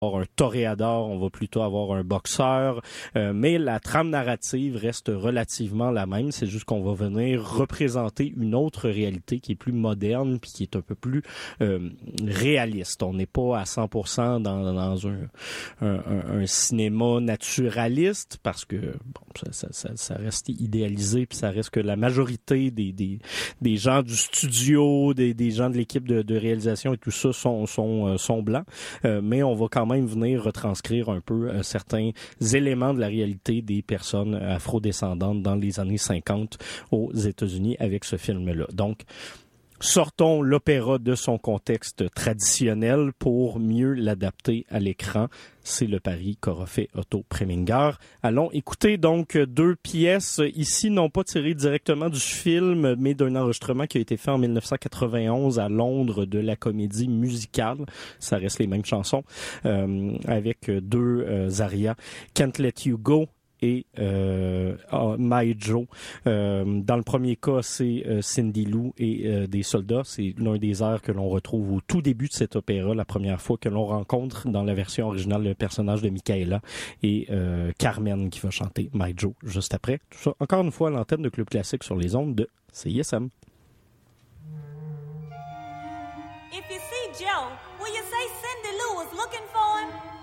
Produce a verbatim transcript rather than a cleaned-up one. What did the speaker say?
un toréador, on va plutôt avoir un boxeur, euh, mais la trame narrative reste relativement la même. C'est juste qu'on va venir représenter une autre réalité qui est plus moderne puis qui est un peu plus euh, réaliste. On n'est pas à cent pour cent dans, dans un, un, un, un cinéma naturaliste parce que bon, ça, ça, ça, ça reste idéalisé puis ça reste que la majorité des, des, des gens du studio, des, des gens de l'équipe de, de réalisation et tout ça sont, sont, sont blancs. Euh, mais on va quand même venir retranscrire un peu euh, certains éléments de la réalité des personnes afrodescendantes dans les années cinquante aux États-Unis avec ce film-là. Donc, sortons l'opéra de son contexte traditionnel pour mieux l'adapter à l'écran. C'est le pari qu'aura fait Otto Preminger. Allons écouter donc deux pièces ici, non pas tirées directement du film, mais d'un enregistrement qui a été fait en dix-neuf cent quatre-vingt-onze à Londres de la comédie musicale. Ça reste les mêmes chansons, euh, avec deux euh, arias. Can't Let You Go et euh, oh, My Joe. Euh, dans le premier cas, c'est euh, Cindy Lou et euh, des soldats. C'est l'un des airs que l'on retrouve au tout début de cet opéra, la première fois que l'on rencontre dans la version originale le personnage de Michaela et euh, Carmen qui va chanter My Joe juste après. Tout ça, encore une fois, à l'antenne de Club Classique sur les ondes de C I S M. If you see Joe, will you say Cindy Lou is looking for him?